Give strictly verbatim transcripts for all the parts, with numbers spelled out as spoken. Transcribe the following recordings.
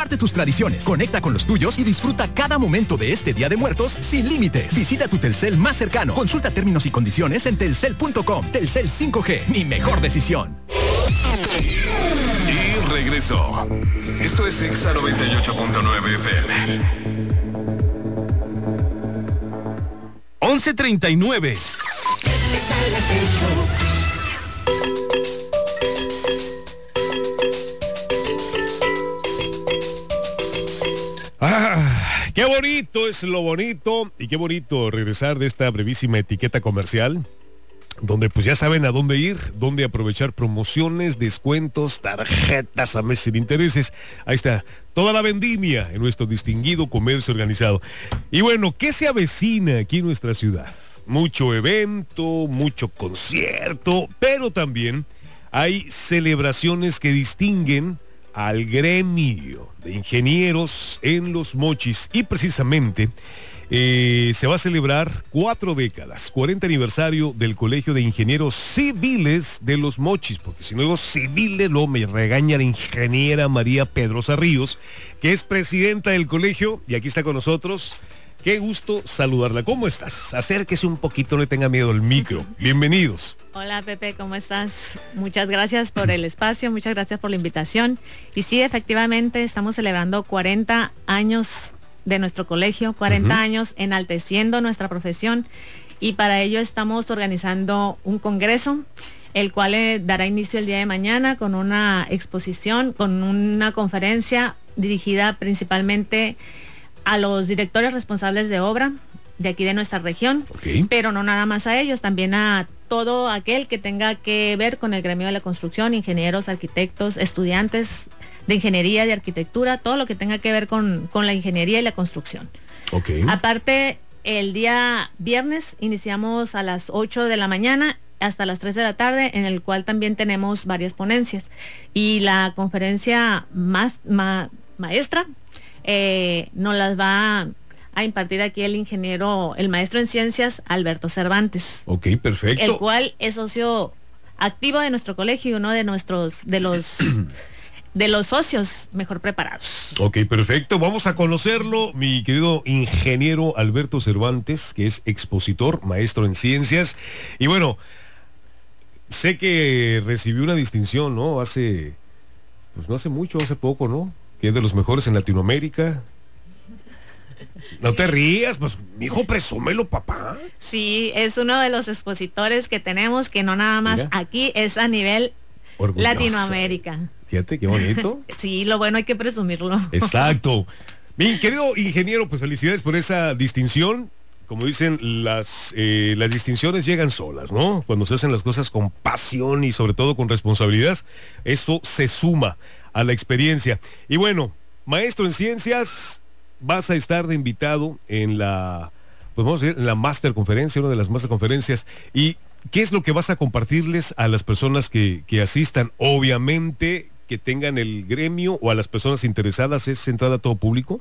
Comparte tus tradiciones, conecta con los tuyos y disfruta cada momento de este Día de Muertos sin límites. Visita tu Telcel más cercano. Consulta términos y condiciones en telcel punto com. Telcel cinco G, mi mejor decisión. Y regresó. Esto es Exa noventa y ocho punto nueve F M. once treinta y nueve. Ah, qué bonito es lo bonito y qué bonito regresar de esta brevísima etiqueta comercial, donde pues ya saben a dónde ir, dónde aprovechar promociones, descuentos, tarjetas a meses sin intereses. Ahí está, toda la vendimia en nuestro distinguido comercio organizado. Y bueno, ¿qué se avecina aquí en nuestra ciudad? Mucho evento, mucho concierto, pero también hay celebraciones que distinguen al gremio de ingenieros en Los Mochis. Y precisamente eh, se va a celebrar cuatro décadas, cuarenta aniversario del Colegio de Ingenieros Civiles de Los Mochis, porque si no digo civiles, luego me regaña la ingeniera María Pedrosa Ríos, que es presidenta del colegio, y aquí está con nosotros. Qué gusto saludarla. ¿Cómo estás? Acérquese un poquito, no le tenga miedo al micro. Bienvenidos. Hola Pepe, ¿cómo estás? Muchas gracias por el espacio, muchas gracias por la invitación. Y sí, efectivamente, estamos celebrando cuarenta años de nuestro colegio, cuarenta uh-huh. años enalteciendo nuestra profesión. Y para ello estamos organizando un congreso, el cual eh, dará inicio el día de mañana con una exposición, con una conferencia dirigida principalmente a los directores responsables de obra de aquí de nuestra región, okay. Pero no nada más a ellos, también a todo aquel que tenga que ver con el gremio de la construcción, ingenieros, arquitectos, estudiantes de ingeniería, de arquitectura, todo lo que tenga que ver con, con la ingeniería y la construcción. Okay. Aparte, el día viernes iniciamos a las ocho de la mañana hasta las tres de la tarde, en el cual también tenemos varias ponencias. Y la conferencia más ma, maestra Eh, nos las va a impartir aquí el ingeniero, el maestro en ciencias, Alberto Cervantes. Ok, perfecto. El cual es socio activo de nuestro colegio y uno de nuestros, de los, de los socios mejor preparados. Ok, perfecto. Vamos a conocerlo, mi querido ingeniero Alberto Cervantes, que es expositor, maestro en ciencias. Y bueno, sé que recibió una distinción, ¿no? Hace, pues no hace mucho, hace poco, ¿no? Que es de los mejores en Latinoamérica. No sí. te rías, pues, mijo, presúmelo, papá. Sí, es uno de los expositores que tenemos, que no nada más Mira. aquí, es a nivel Orgullosa. Latinoamérica. Fíjate, qué bonito. Sí, lo bueno hay que presumirlo. Exacto. Mi querido ingeniero, pues felicidades por esa distinción. Como dicen, las, eh, las distinciones llegan solas, ¿no? Cuando se hacen las cosas con pasión y sobre todo con responsabilidad, eso se suma a la experiencia. Y bueno, maestro en ciencias, vas a estar de invitado en la, pues vamos a decir, en la master conferencia, una de las master conferencias. ¿Y qué es lo que vas a compartirles a las personas que, que asistan? Obviamente que tengan el gremio o a las personas interesadas, ¿es entrada a todo público?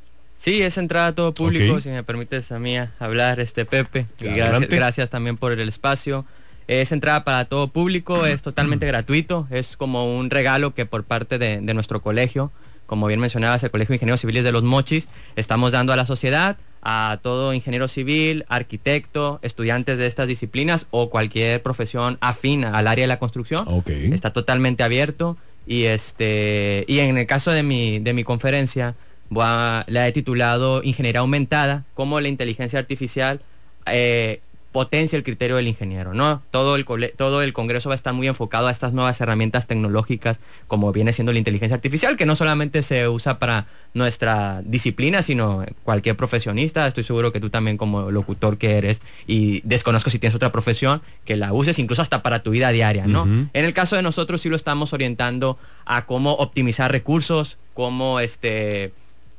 Sí, es entrada a todo público, okay. Si me permites a mí hablar, este Pepe. Y gracias, gracias también por el espacio. Es entrada para todo público, es totalmente gratuito, es como un regalo que por parte de, de nuestro colegio, como bien mencionabas, el Colegio de Ingenieros Civiles de Los Mochis, estamos dando a la sociedad, a todo ingeniero civil, arquitecto, estudiantes de estas disciplinas o cualquier profesión afín al área de la construcción. Okay. Está totalmente abierto y este y en el caso de mi, de mi conferencia, voy a, la he titulado Ingeniería Aumentada, cómo la inteligencia artificial eh, potencia el criterio del ingeniero, ¿no? Todo el, todo el congreso va a estar muy enfocado a estas nuevas herramientas tecnológicas, como viene siendo la inteligencia artificial, que no solamente se usa para nuestra disciplina, sino cualquier profesionista. Estoy seguro que tú también, como locutor que eres, y desconozco si tienes otra profesión, que la uses incluso hasta para tu vida diaria, ¿no? Uh-huh. En el caso de nosotros sí lo estamos orientando a cómo optimizar recursos, cómo este,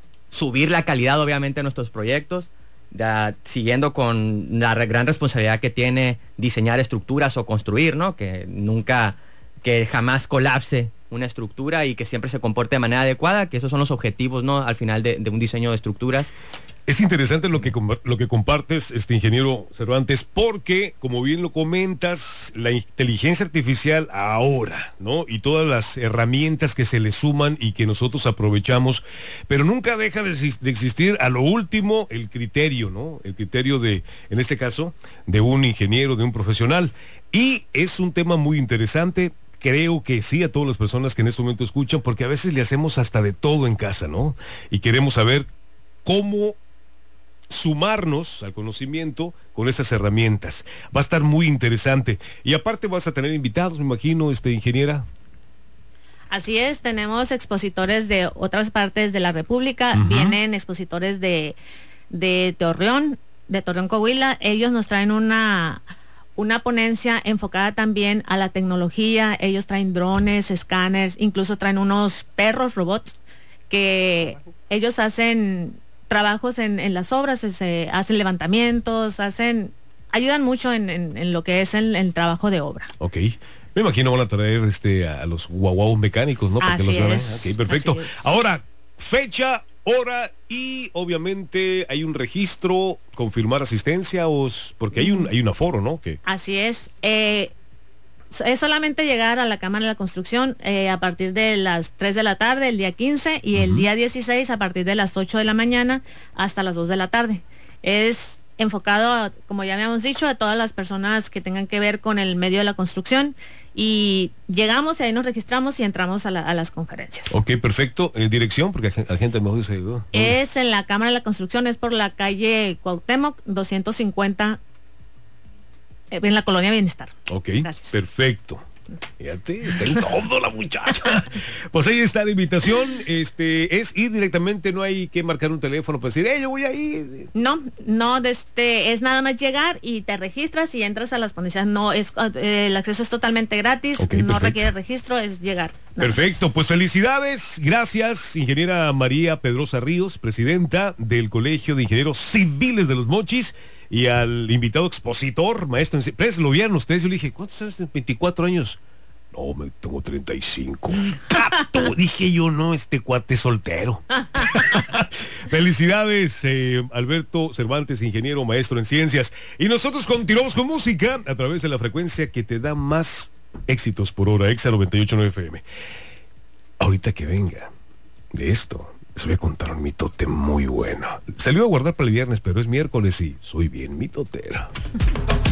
subir la calidad, obviamente, de nuestros proyectos, Da, siguiendo con la re, gran responsabilidad que tiene diseñar estructuras o construir, ¿no? Que nunca, que jamás colapse una estructura y que siempre se comporte de manera adecuada, que esos son los objetivos, ¿no? Al final de, de un diseño de estructuras. Es interesante lo que, lo que compartes, este ingeniero Cervantes, porque, como bien lo comentas, la inteligencia artificial ahora, ¿no? Y todas las herramientas que se le suman y que nosotros aprovechamos, pero nunca deja de, de existir a lo último el criterio, ¿no? El criterio de, en este caso, de un ingeniero, de un profesional. Y es un tema muy interesante. Creo que sí a todas las personas que en este momento escuchan, porque a veces le hacemos hasta de todo en casa, ¿no? Y queremos saber cómo sumarnos al conocimiento con estas herramientas. Va a estar muy interesante. Y aparte vas a tener invitados, me imagino, este ingeniera. Así es, tenemos expositores de otras partes de la República, uh-huh. Vienen expositores de, de Torreón, de Torreón, Coahuila. Ellos nos traen una, una ponencia enfocada también a la tecnología. Ellos traen drones, escáneres, incluso traen unos perros robots que ellos hacen trabajos en, en las obras, se hacen levantamientos, hacen, ayudan mucho en, en, en lo que es el, el trabajo de obra. Ok. Me imagino van a traer este a los guau mecánicos, ¿no? Para así que los vean. Es, ok, perfecto. Ahora, fecha, hora y obviamente hay un registro, confirmar asistencia, o porque hay un hay un aforo, ¿no? Que... Así es. Eh, es solamente llegar a la Cámara de la Construcción eh, a partir de las tres de la tarde el día quince y uh-huh. El día dieciséis a partir de las ocho de la mañana hasta las dos de la tarde. Es enfocado, a, como ya habíamos dicho, a todas las personas que tengan que ver con el medio de la construcción, y llegamos y ahí nos registramos y entramos a, la, a las conferencias. Ok, perfecto. Eh, dirección, porque la gente mejor dice... Oh, es en la Cámara de la Construcción, es por la calle Cuauhtémoc doscientos cincuenta, en la Colonia Bienestar. Ok, gracias. Perfecto. Fíjate, está en todo la muchacha. Pues ahí está la invitación. Este es ir directamente, no hay que marcar un teléfono para decir, eh, yo voy a ir. No, no, este, es nada más llegar y te registras y entras a las ponencias. No, es eh, el acceso es totalmente gratis, okay, no perfecto. Requiere registro, es llegar. Perfecto, más. Pues felicidades, gracias, ingeniera María Pedrosa Ríos, presidenta del Colegio de Ingenieros Civiles de Los Mochis. Y al invitado expositor, maestro, pues lo vieron ustedes, yo le dije, ¿cuántos años? veinticuatro años. No, me tengo treinta y cinco. ¡Cato! Dije yo, no, este cuate soltero. Felicidades, eh, Alberto Cervantes, ingeniero, maestro en ciencias. Y nosotros continuamos con música a través de la frecuencia que te da más éxitos por hora, Exa noventa y ocho punto nueve F M. Ahorita que venga de esto, les voy a contar un mitote muy bueno. Salió a guardar para el viernes, pero es miércoles y soy bien mitotero.